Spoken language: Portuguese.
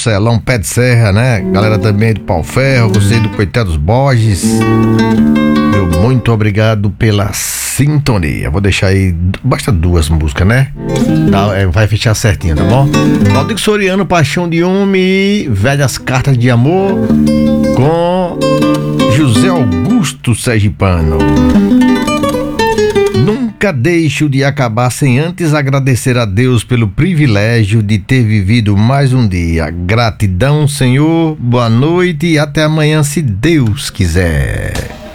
Marcelão Pé de Serra, né? Galera também do Pau Ferro, você do Coitado dos Borges. Meu muito obrigado pela sintonia. Vou deixar aí, basta 2 músicas, né? Vai fechar certinho, tá bom? Valdir Soriano, Paixão de Homem e Velhas Cartas de Amor com José Augusto Sergipano. Nunca deixo de acabar sem antes agradecer a Deus pelo privilégio de ter vivido mais um dia. Gratidão, Senhor, boa noite e até amanhã, se Deus quiser.